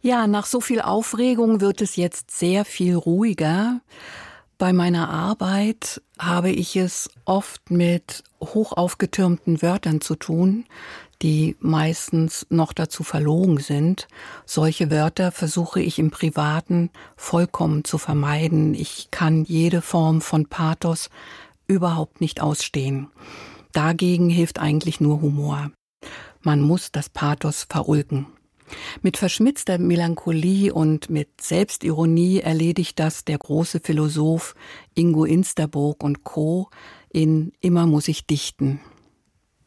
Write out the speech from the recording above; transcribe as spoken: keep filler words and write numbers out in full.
Ja, nach so viel Aufregung wird es jetzt sehr viel ruhiger. Bei meiner Arbeit habe ich es oft mit hoch aufgetürmten Wörtern zu tun, die meistens noch dazu verlogen sind. Solche Wörter versuche ich im Privaten vollkommen zu vermeiden. Ich kann jede Form von Pathos überhaupt nicht ausstehen. Dagegen hilft eigentlich nur Humor. Man muss das Pathos verulken. Mit verschmitzter Melancholie und mit Selbstironie erledigt das der große Philosoph Ingo Insterburg und Co. in Immer muss ich dichten.